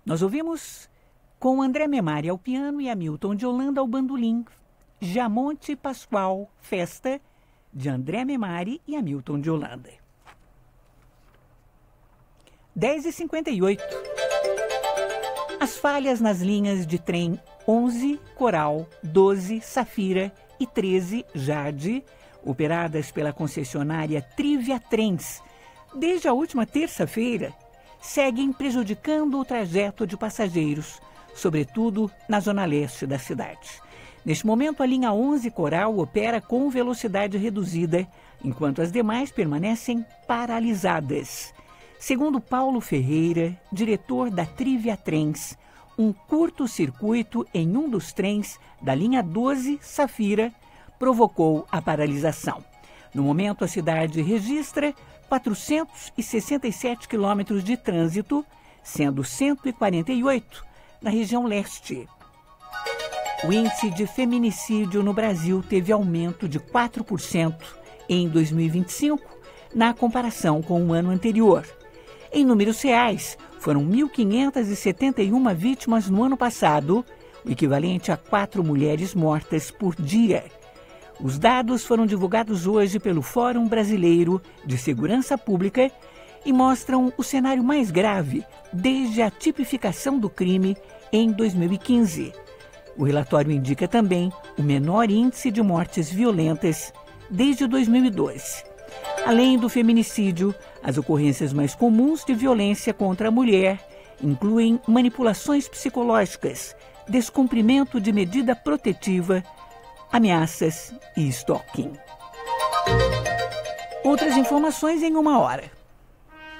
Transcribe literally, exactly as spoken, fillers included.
Nós ouvimos com André Memari ao piano e Hamilton de Holanda ao bandolim, Jamonte Pascoal, Festa, de André Memari e Hamilton de Holanda. dez e cinquenta e oito. As falhas nas linhas de trem onze, Coral, doze, Safira e treze, Jade, operadas pela concessionária Trivia Trens, desde a última terça-feira, seguem prejudicando o trajeto de passageiros, sobretudo na zona leste da cidade. Neste momento, a linha onze Coral opera com velocidade reduzida, enquanto as demais permanecem paralisadas. Segundo Paulo Ferreira, diretor da Trivia Trens, um curto-circuito em um dos trens da linha doze Safira provocou a paralisação. No momento, a cidade registra quatrocentos e sessenta e sete quilômetros de trânsito, sendo cento e quarenta e oito na região leste. O índice de feminicídio no Brasil teve aumento de quatro por cento em dois mil e vinte e cinco, na comparação com o ano anterior. Em números reais, foram mil quinhentas e setenta e uma vítimas no ano passado, o equivalente a quatro mulheres mortas por dia. Os dados foram divulgados hoje pelo Fórum Brasileiro de Segurança Pública e mostram o cenário mais grave desde a tipificação do crime em dois mil e quinze. O relatório indica também o menor índice de mortes violentas desde dois mil e doze. Além do feminicídio, as ocorrências mais comuns de violência contra a mulher incluem manipulações psicológicas, descumprimento de medida protetiva, ameaças e stalking. Outras informações em uma hora.